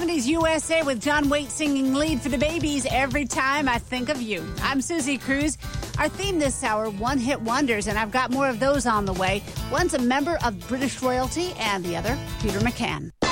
70s USA with John Waite singing lead for the Babies, Every Time I Think of You. I'm Susie Cruz. Our theme this hour, one-hit wonders, and I've got more of those on the way. One's a member of British royalty and the other, Peter McCann.